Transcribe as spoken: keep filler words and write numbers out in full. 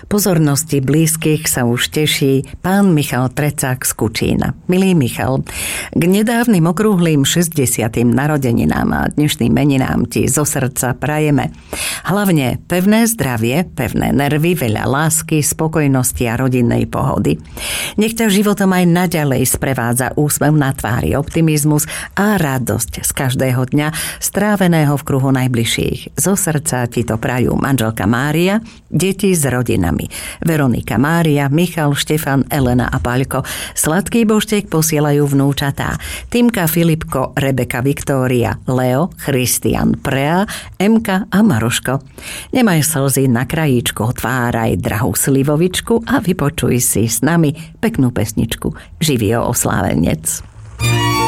Pozornosti blízkych sa už teší pán Michal Trecák z Kučína. Milý Michal, k nedávnym okrúhlým šesťdesiatym narodeninám a dnešným meninám ti zo srdca prajeme. Hlavne pevné zdravie, pevné nervy, veľa lásky, spokojnosti a rodinnej pohody. Nech ťa životom aj naďalej sprevádza úsmev na tvári, optimizmus a radosť z každého dňa stráveného v kruhu najbližších. Zo srdca ti to prajú manželka Mária, deti s rodinami. Veronika, Mária, Michal, Štefan, Elena a Paľko. Sladký božtek posielajú vnúčatá. Timka, Filipko, Rebeka, Viktória, Leo, Christian, Prea, Emka a Maruško. Nemaj slzy na krajíčku, otváraj drahú slivovičku a vypočuj si s nami peknú pesničku. Živio oslávenec.